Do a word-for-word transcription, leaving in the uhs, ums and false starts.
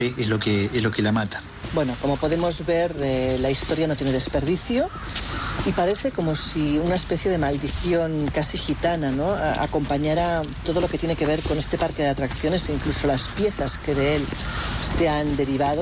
es lo que, es lo que la mata. Bueno, como podemos ver, eh, la historia no tiene desperdicio y parece como si una especie de maldición casi gitana, ¿no?, a- acompañara todo lo que tiene que ver con este parque de atracciones e incluso las piezas que de él se han derivado.